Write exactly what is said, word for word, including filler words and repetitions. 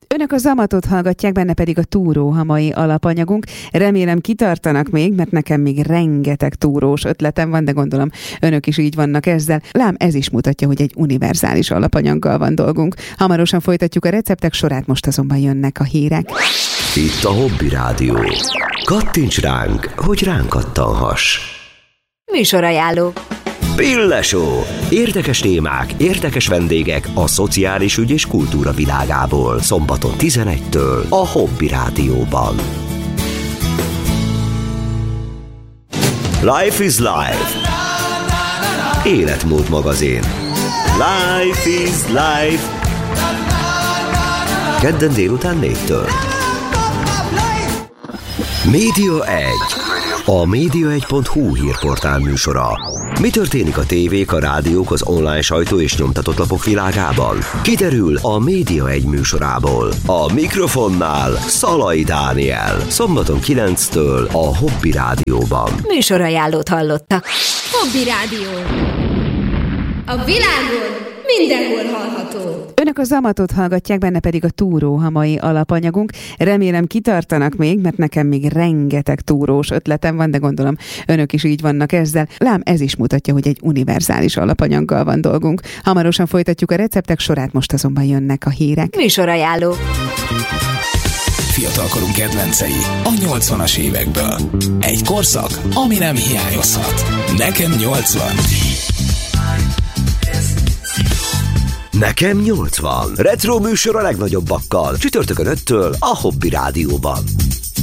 Önök a Zamatot hallgatják, benne pedig a túró a mai alapanyagunk. Remélem kitartanak még, mert nekem még rengeteg túrós ötletem van, de gondolom önök is így vannak ezzel. Lám ez is mutatja, hogy egy univerzális alapanyaggal van dolgunk. Hamarosan folytatjuk a receptek sorát, most azonban jönnek a hírek. Itt a Hobby Rádió. Kattints ránk, hogy ránk kattanhass. Műsorajánló. Pille-show. Érdekes témák, érdekes vendégek a szociális ügy és kultúra világából. Szombaton tizenegytől a Hobby Rádióban. Life is Life. Életmód magazin. Life is Life. Kedden délután négytől. Média egy. A média egy pont hu hírportál műsora. Mi történik a tévék, a rádiók, az online sajtó és nyomtatott lapok világában? Kiderül a Média egy műsorából. A mikrofonnál Szalai Dániel. Szombaton kilenctől a Hobby Rádióban. Műsorajánlót hallottak. Hobby Rádió. A világon mindenhol hallható. Önök a Zamatot hallgatják, benne pedig a túró a mai alapanyagunk. Remélem kitartanak még, mert nekem még rengeteg túrós ötletem van, de gondolom önök is így vannak ezzel. Lám ez is mutatja, hogy egy univerzális alapanyaggal van dolgunk. Hamarosan folytatjuk a receptek sorát, most azonban jönnek a hírek. Műsorajánló. Fiatalkorunk kedvencei a nyolcvanas évekből. Egy korszak, ami nem hiányozhat. Nekem nyolcvan. Nekem nyolcvan. Retro műsor a legnagyobbakkal. Csütörtökön öttől a Hobby Rádióban.